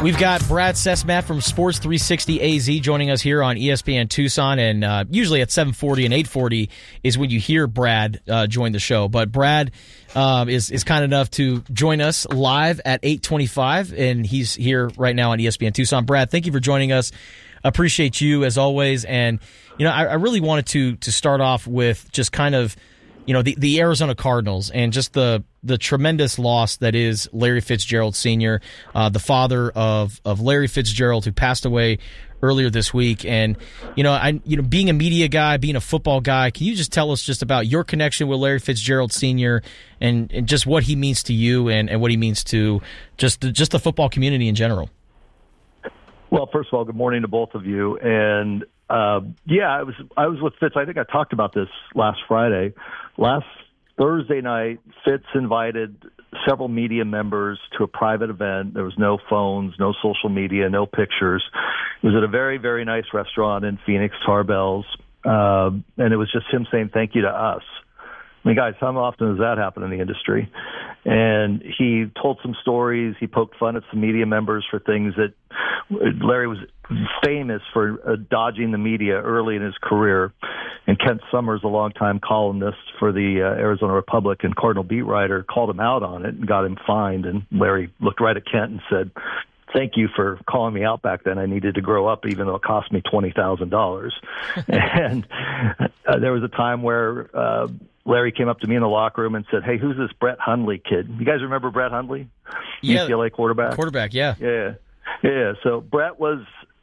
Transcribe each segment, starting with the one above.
We've got Brad Cesmat from Sports 360 AZ joining us here on ESPN Tucson, and usually at 7:40 and 8:40 is when you hear Brad join the show. But Brad is kind enough to join us live at 8:25, and he's here right now on ESPN Tucson. Brad, thank you for joining us. Appreciate you as always, and I really wanted to start off with just kind of the Arizona Cardinals and just the tremendous loss that is Larry Fitzgerald Sr., the father of Larry Fitzgerald, who passed away earlier this week. And being a media guy, being a football guy, can you just tell us just about your connection with Larry Fitzgerald Sr. and just what he means to you and what he means to just the football community in general? Well, first of all, good morning to both of you. And I was with Fitz. I think I talked about this last Friday. Last Thursday night, Fitz invited several media members to a private event. There was no phones, no social media, no pictures. It was at a very, very nice restaurant in Phoenix, Tarbell's, and it was just him saying thank you to us. I mean, guys, how often does that happen in the industry? And he told some stories. He poked fun at some media members for things that Larry was famous for dodging the media early in his career. And Kent Summers, a longtime columnist for the Arizona Republic and Cardinal beat writer, called him out on it and got him fined. And Larry looked right at Kent and said, "Thank you for calling me out back then. I needed to grow up, even though it cost me $20,000. And there was a time where Larry came up to me in the locker room and said, "Hey, who's this Brett Hundley kid?" You guys remember Brett Hundley? Yeah. UCLA quarterback? Quarterback, yeah. Yeah. So Brett was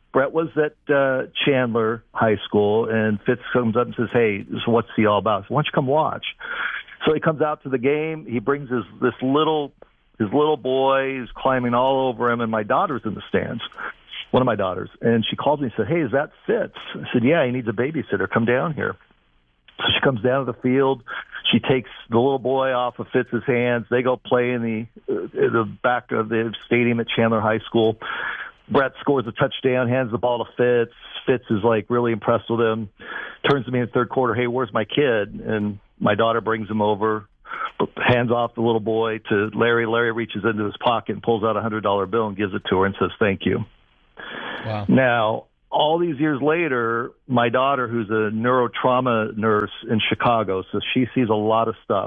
at Chandler High School, and Fitz comes up and says, "Hey, so what's he all about? So why don't you come watch?" So he comes out to the game. He brings his little boy. He's climbing all over him, and my daughter's in the stands. One of my daughters, and she called me and said, "Hey, is that Fitz?" I said, "Yeah, he needs a babysitter. Come down here." So she comes down to the field. She takes the little boy off of Fitz's hands. They go play in the back of the stadium at Chandler High School. Brett scores a touchdown, hands the ball to Fitz. Fitz is really impressed with him. Turns to me in the third quarter, "Hey, where's my kid?" And my daughter brings him over, hands off the little boy to Larry. Larry reaches into his pocket and pulls out a $100 bill and gives it to her and says, "Thank you." Wow. Now, all these years later, my daughter, who's a neurotrauma nurse in Chicago, so she sees a lot of stuff.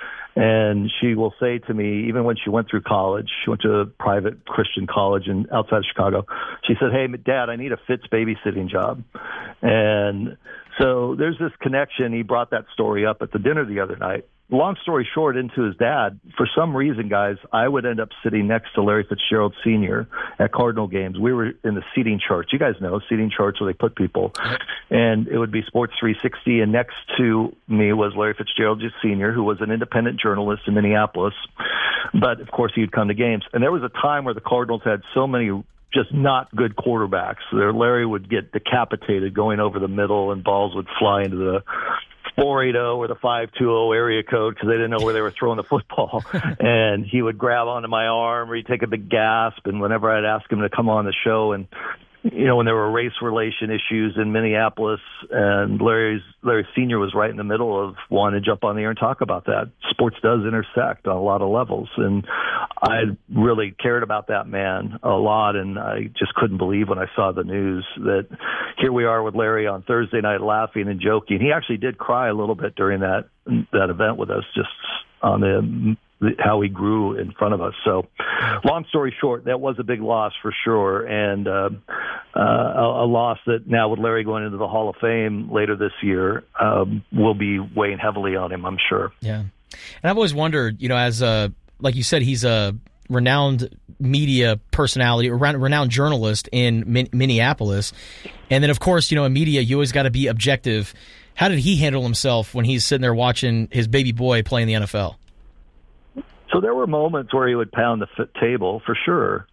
And she will say to me, even when she went through college, she went to a private Christian college outside of Chicago, she said, "Hey, Dad, I need a Fitz babysitting job." And so there's this connection. He brought that story up at the dinner the other night. Long story short, into his dad, for some reason, guys, I would end up sitting next to Larry Fitzgerald Sr. at Cardinal games. We were in the seating charts. You guys know seating charts where they put people. And it would be Sports 360, and next to me was Larry Fitzgerald Sr., who was an independent journalist in Minneapolis. But, of course, he'd come to games. And there was a time where the Cardinals had so many just not good quarterbacks. Larry would get decapitated going over the middle, and balls would fly into the 480 or the 520 area code because they didn't know where they were throwing the football. And he would grab onto my arm, or he'd take a big gasp. And whenever I'd ask him to come on the show, and when there were race relation issues in Minneapolis, and Larry Sr. was right in the middle of wanting to jump on the air and talk about that. Sports does intersect on a lot of levels, and I really cared about that man a lot, and I just couldn't believe when I saw the news that here we are with Larry on Thursday night laughing and joking. He actually did cry a little bit during that event with us, just on how he grew in front of us. So long story short, that was a big loss for sure, and a loss that now with Larry going into the Hall of Fame later this year will be weighing heavily on him, I'm sure. Yeah. And I've always wondered, as like you said, he's a renowned media personality, or renowned journalist in Minneapolis. And then, of course, in media, you always got to be objective. How did he handle himself when he's sitting there watching his baby boy play in the NFL? So there were moments where he would pound the table, for sure.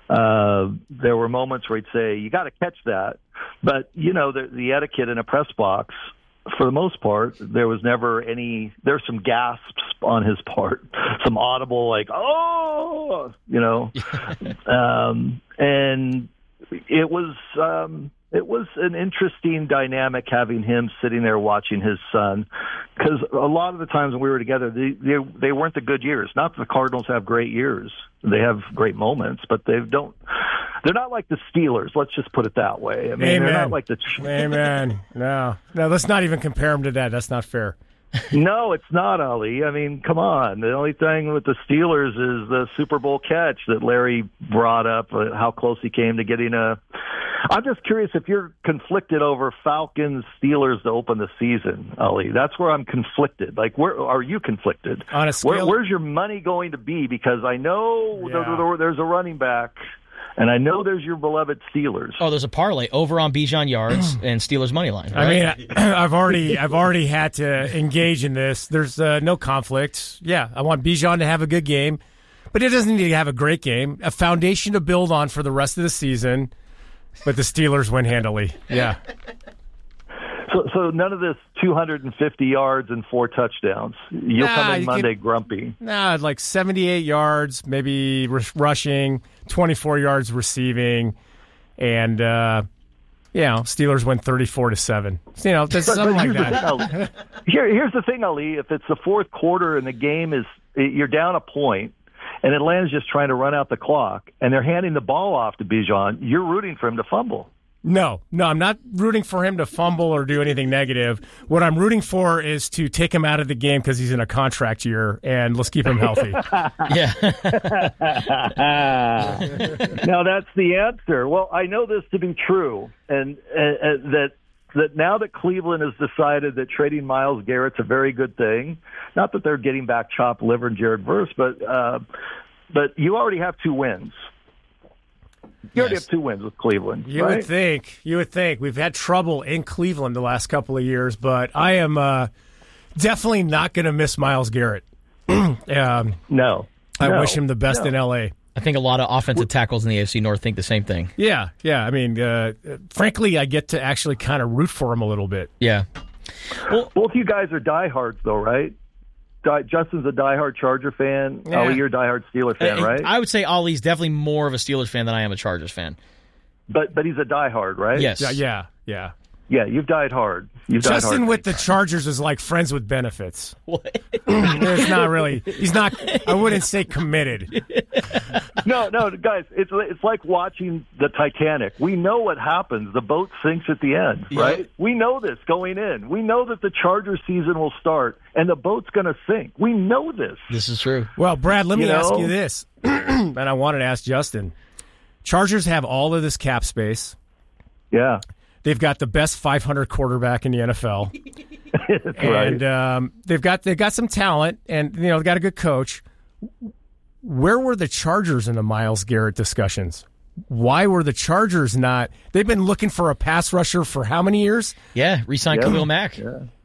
There were moments where he'd say, "You got to catch that." But, the etiquette in a press box, for the most part, there was never any – there's some gasps on his part, some audible, like, "Oh!" And it was an interesting dynamic having him sitting there watching his son, because a lot of the times when we were together, they weren't the good years. Not that the Cardinals have great years. They have great moments, but they don't They're not like the Steelers. Let's just put it that way. I mean, Amen. They're not like the. Amen. No, let's not even compare them to that. That's not fair. No, it's not, Ali. I mean, come on. The only thing with the Steelers is the Super Bowl catch that Larry brought up, how close he came to getting a. I'm just curious if you're conflicted over Falcons Steelers to open the season, Ali. That's where I'm conflicted. Like, where are you conflicted? On a scale, where's your money going to be? Because I know there's a running back. And I know there's your beloved Steelers. Oh, there's a parlay over on Bijan yards and Steelers money line. Right? I mean, I've already had to engage in this. There's no conflict. Yeah, I want Bijan to have a good game, but it doesn't need to have a great game. A foundation to build on for the rest of the season. But the Steelers win handily. Yeah. So none of this 250 yards and 4 touchdowns. You'll come in Monday grumpy. Nah, like 78 yards, maybe rushing, 24 yards receiving, and Steelers win 34-7. There's something like that. Here's the thing, Ali. If it's the fourth quarter and the game is you're down a point, and Atlanta's just trying to run out the clock, and they're handing the ball off to Bijan, you're rooting for him to fumble. No, I'm not rooting for him to fumble or do anything negative. What I'm rooting for is to take him out of the game because he's in a contract year, and let's keep him healthy. Yeah. Now, that's the answer. Well, I know this to be true, and that now that Cleveland has decided that trading Myles Garrett's a very good thing, not that they're getting back chopped liver and Jared Verse, but you already have 2 wins. You already have 2 wins with Cleveland. You would think. We've had trouble in Cleveland the last couple of years, but I am definitely not going to miss Myles Garrett. No. I wish him the best in L.A. I think a lot of offensive tackles in the AFC North think the same thing. Yeah. I mean, frankly, I get to actually kind of root for him a little bit. Yeah. Well, both you guys are diehards, though, right? Justin's a diehard Charger fan. Yeah. Ali, you're a diehard Steelers fan, right? I would say Ollie's definitely more of a Steelers fan than I am a Chargers fan. But he's a diehard, right? Yes. Yeah. Yeah, you've died hard. Justin with the Chargers is like friends with benefits. What? It's not really. He's not. I wouldn't say committed. No, guys, it's like watching the Titanic. We know what happens. The boat sinks at the end, right? Yep. We know this going in. We know that the Charger season will start and the boat's going to sink. We know this. This is true. Well, Brad, let me ask you this, and I wanted to ask Justin. Chargers have all of this cap space. Yeah. They've got the best 500 quarterback in the NFL. That's right. And they've got some talent, and they've got a good coach. Where were the Chargers in the Myles Garrett discussions? Why were the Chargers not? They've been looking for a pass rusher for how many years? Yeah, re-signed Khalil Mack.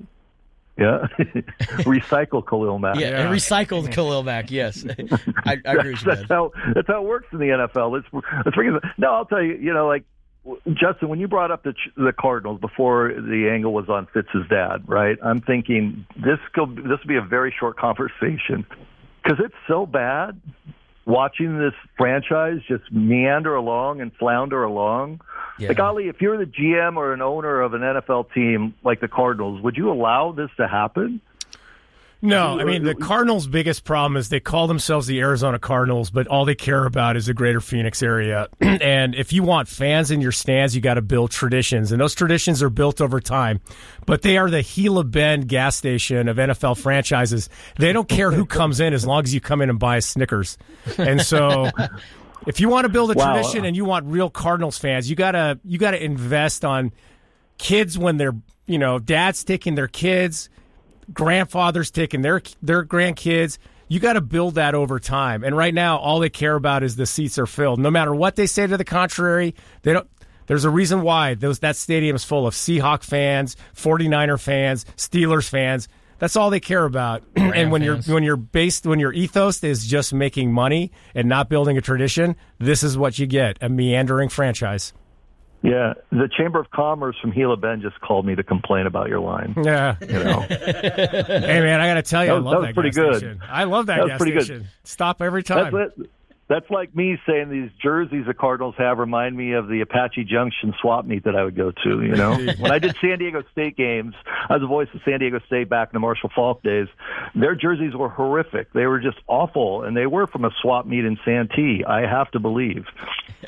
Yeah. Recycle Khalil Mack. Yeah, and recycled Khalil Mack, yes. I agree with you, that's how it works in the NFL. Let's bring it. No, I'll tell you, like, Justin, when you brought up the Cardinals before the angle was on Fitz's dad, right? I'm thinking this will be a very short conversation because it's so bad watching this franchise just meander along and flounder along. Yeah. Like, Ali, if you're the GM or an owner of an NFL team like the Cardinals, would you allow this to happen? No, I mean, the Cardinals' biggest problem is they call themselves the Arizona Cardinals, but all they care about is the greater Phoenix area. And if you want fans in your stands, you got to build traditions. And those traditions are built over time. But they are the Gila Bend gas station of NFL franchises. They don't care who comes in as long as you come in and buy a Snickers. And so if you want to build a tradition and you want real Cardinals fans, you gotta invest on kids when they're, dads taking their kids, grandfathers taking their grandkids. You got to build that over time. And right now, all they care about is the seats are filled. No matter what they say to the contrary, they don't. There's a reason why that stadium is full of Seahawk fans, 49er fans, Steelers fans. That's all they care about. And when your ethos is just making money and not building a tradition, this is what you get: a meandering franchise. Yeah, the Chamber of Commerce from Gila Bend just called me to complain about your line. Yeah. Hey, man, I got to tell you, I love that gas station. I love that gas station. Stop every time. That's like me saying these jerseys the Cardinals have remind me of the Apache Junction swap meet that I would go to, When I did San Diego State games, I was the voice of San Diego State back in the Marshall Faulk days. Their jerseys were horrific. They were just awful, and they were from a swap meet in Santee, I have to believe.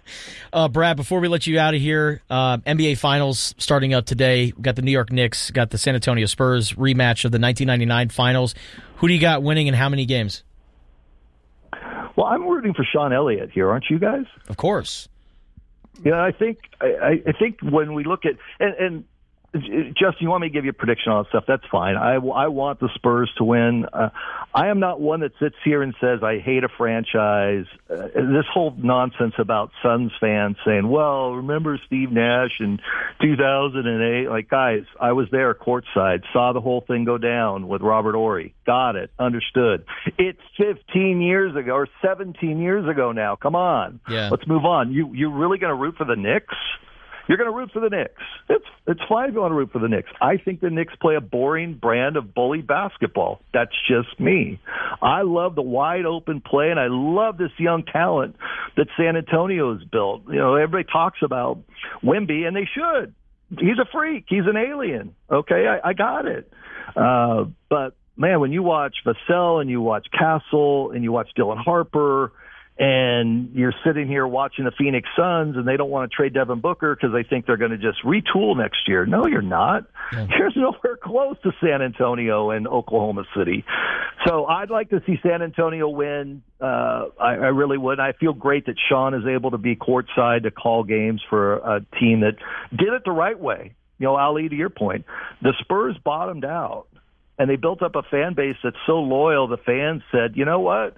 Brad, before we let you out of here, NBA Finals starting up today. We've got the New York Knicks, got the San Antonio Spurs rematch of the 1999 Finals. Who do you got winning and how many games? Well, I'm rooting for Sean Elliott here, aren't you guys? Of course. Yeah, I think when we look at and Justin, you want me to give you a prediction on stuff? That's fine. I want the Spurs to win. I am not one that sits here and says I hate a franchise. This whole nonsense about Suns fans saying, well, remember Steve Nash in 2008? Like, guys, I was there courtside, saw the whole thing go down with Robert Horry. Got it. Understood. It's 15 years ago or 17 years ago now. Come on. Yeah. Let's move on. You're really going to root for the Knicks? You're going to root for the Knicks. It's fine if you want to root for the Knicks. I think the Knicks play a boring brand of bully basketball. That's just me. I love the wide open play, and I love this young talent that San Antonio has built. You know, everybody talks about Wemby, and they should. He's a freak. He's an alien. Okay, I got it. But, man, when you watch Vassell and you watch Castle and you watch Dylan Harper, and you're sitting here watching the Phoenix Suns, and they don't want to trade Devin Booker because they think they're going to just retool next year. No, you're not. Yeah. You're nowhere close to San Antonio and Oklahoma City. So I'd like to see San Antonio win. I really would. I feel great that Sean is able to be courtside to call games for a team that did it the right way. You know, Ali, to your point, the Spurs bottomed out, and they built up a fan base that's so loyal. The fans said, you know what?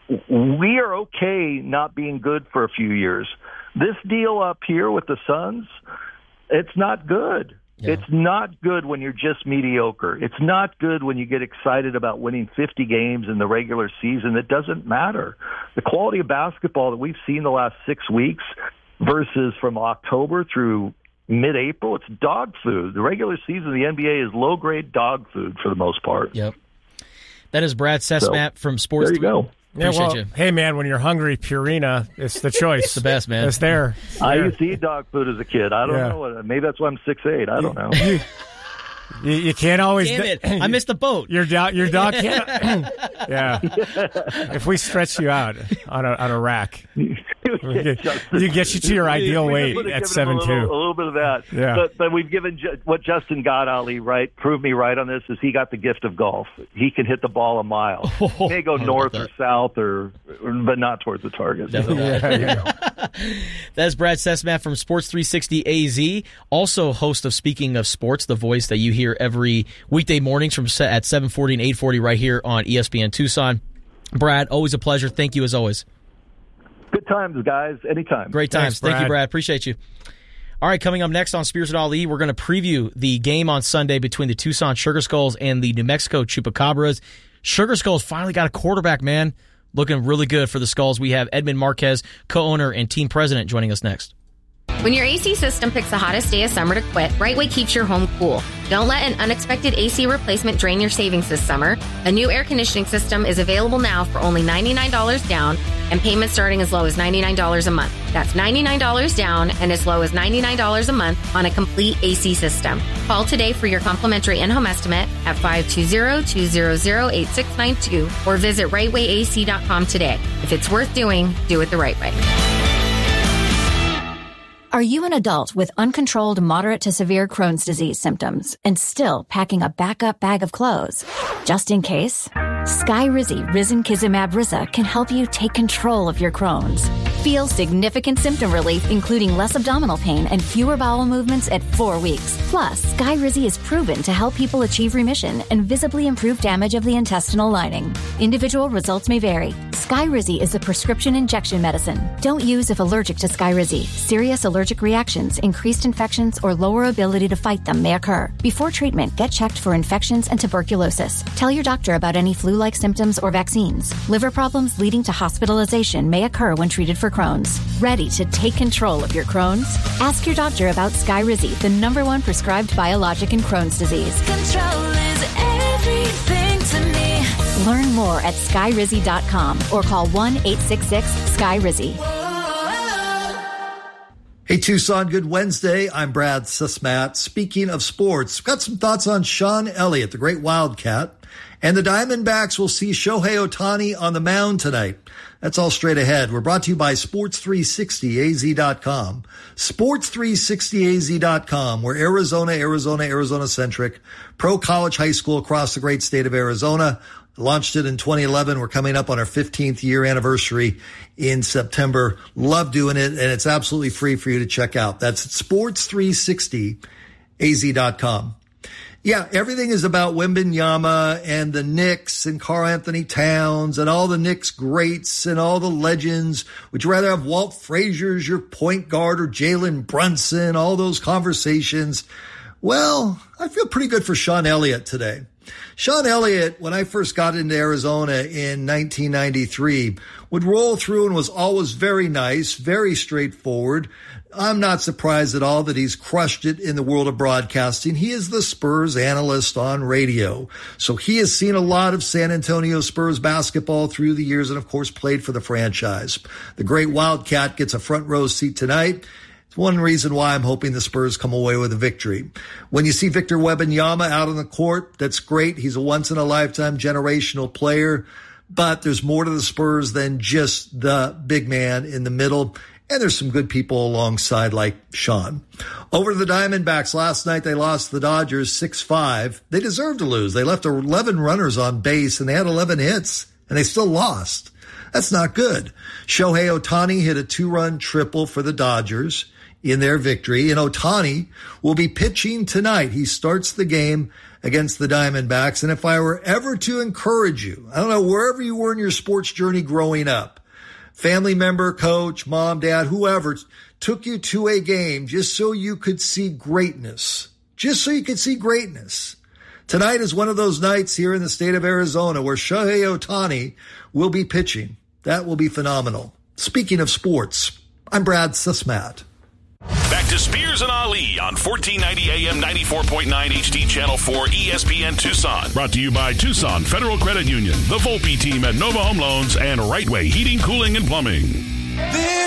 We are okay not being good for a few years. This deal up here with the Suns, it's not good. Yeah. It's not good when you're just mediocre. It's not good when you get excited about winning 50 games in the regular season. It doesn't matter. The quality of basketball that we've seen the last 6 weeks versus from October through mid-April, it's dog food. The regular season of the NBA is low-grade dog food for the most part. Yep. That is Brad Cesmat from Sports. There you go. Yeah, well, hey, man, when you're hungry, Purina, it's the choice. It's the best, man. It's there. I used to eat dog food as a kid. I don't know. Maybe that's why I'm 6'8". I don't know. You can't always. Damn it! I missed the boat. Your dog can't. Yeah. If we stretch you out on a rack, you get you to your ideal weight at 7'2". A little bit of that. Yeah. But we've given what Justin got, Ali, right? Prove me right on this. Is he got the gift of golf? He can hit the ball a mile. He may go north or south, but not towards the target. That's Brad Cesmat from Sports 360 AZ, also host of Speaking of Sports, the voice that you hear every weekday mornings at 7:40 and 8:40 right here on ESPN Tucson. Brad, always a pleasure. Thank you as always. Good times, guys. Anytime. Great times. Thank you, Brad. Appreciate you. All right, coming up next on Spears and Ali, we're going to preview the game on Sunday between the Tucson Sugar Skulls and the New Mexico Chupacabras. Sugar Skulls finally got a quarterback, man. Looking really good for the Skulls. We have Edmund Marquez, co-owner and team president, joining us next. When your AC system picks the hottest day of summer to quit, Right Way keeps your home cool. Don't let an unexpected AC replacement drain your savings this summer. A new air conditioning system is available now for only $99 down and payments starting as low as $99 a month. That's $99 down and as low as $99 a month on a complete AC system. Call today for your complimentary in-home estimate at 520-200-8692 or visit rightwayac.com today. If it's worth doing, do it the right way. Are you an adult with uncontrolled moderate to severe Crohn's disease symptoms and still packing a backup bag of clothes? Just in case? Skyrizi Risankizumab Risa can help you take control of your Crohn's. Feel significant symptom relief, including less abdominal pain and fewer bowel movements at 4 weeks. Plus, Skyrizi is proven to help people achieve remission and visibly improve damage of the intestinal lining. Individual results may vary. Skyrizi is a prescription injection medicine. Don't use if allergic to Skyrizi. Serious allergic reactions, increased infections, or lower ability to fight them may occur. Before treatment, get checked for infections and tuberculosis. Tell your doctor about any flu-like symptoms or vaccines. Liver problems leading to hospitalization may occur when treated for Crohn's. Ready to take control of your Crohn's? Ask your doctor about Skyrizi, the #1 prescribed biologic in Crohn's disease. Control is everything to me. Learn more at skyrizi.com or call 1-866-SKYRIZI. Hey, Tucson, good Wednesday. I'm Brad Cesmat. Speaking of sports, got some thoughts on Sean Elliott, the great Wildcat. And the Diamondbacks will see Shohei Ohtani on the mound tonight. That's all straight ahead. We're brought to you by Sports360AZ.com. Sports360AZ.com. We're Arizona-centric. Pro college high school across the great state of Arizona. Launched it in 2011. We're coming up on our 15th year anniversary in September. Love doing it, and it's absolutely free for you to check out. That's Sports360AZ.com. Yeah, everything is about Wembanyama and the Knicks and Karl Anthony Towns and all the Knicks greats and all the legends. Would you rather have Walt Frazier as your point guard or Jalen Brunson? All those conversations. Well, I feel pretty good for Sean Elliott today. Sean Elliott, when I first got into Arizona in 1993, would roll through and was always very nice, very straightforward. I'm not surprised at all that he's crushed it in the world of broadcasting. He is the Spurs analyst on radio. So he has seen a lot of San Antonio Spurs basketball through the years and, of course, played for the franchise. The great Wildcat gets a front row seat tonight. It's one reason why I'm hoping the Spurs come away with a victory. When you see Victor Wembanyama out on the court, that's great. He's a once-in-a-lifetime generational player. But there's more to the Spurs than just the big man in the middle. And there's some good people alongside like Sean. Over to the Diamondbacks. Last night they lost the Dodgers 6-5. They deserved to lose. They left 11 runners on base and they had 11 hits and they still lost. That's not good. Shohei Ohtani hit a 2-run triple for the Dodgers in their victory. And Ohtani will be pitching tonight. He starts the game against the Diamondbacks. And if I were ever to encourage you, I don't know, wherever you were in your sports journey growing up, family member, coach, mom, dad, whoever took you to a game just so you could see greatness. Just so you could see greatness. Tonight is one of those nights here in the state of Arizona where Shohei Ohtani will be pitching. That will be phenomenal. Speaking of sports, I'm Brad Susmat. Back to Spears and Ali on 1490 AM 94.9 HD Channel 4 ESPN Tucson. Brought to you by Tucson Federal Credit Union, the Volpe team at Nova Home Loans, and Rightway Heating, Cooling, and Plumbing.